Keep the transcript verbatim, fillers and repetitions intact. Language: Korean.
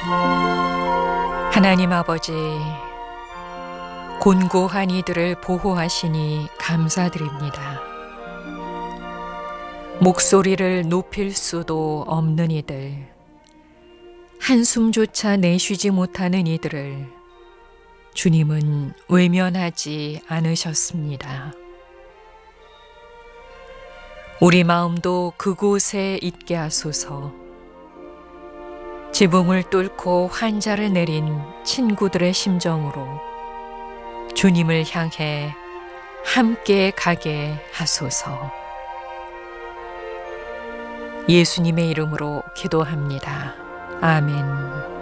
하나님 아버지, 곤고한 이들을 보호하시니 감사드립니다. 목소리를 높일 수도 없는 이들, 한숨조차 내쉬지 못하는 이들을 주님은 외면하지 않으셨습니다. 우리 마음도 그곳에 있게 하소서. 지붕을 뚫고 환자를 내린 친구들의 심정으로 주님을 향해 함께 가게 하소서. 예수님의 이름으로 기도합니다. 아멘.